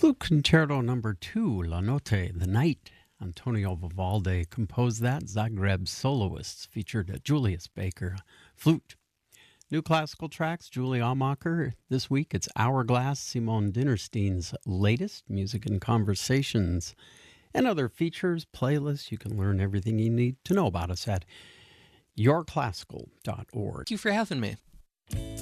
Flute Concerto Number 2, La Notte, The Night. Antonio Vivaldi composed that. Zagreb soloists featured Julius Baker, flute. New classical tracks, Julie Amacher. This week it's Hourglass, Simone Dinnerstein's latest, Music and Conversations. And other features, playlists. You can learn everything you need to know about us at yourclassical.org. Thank you for having me.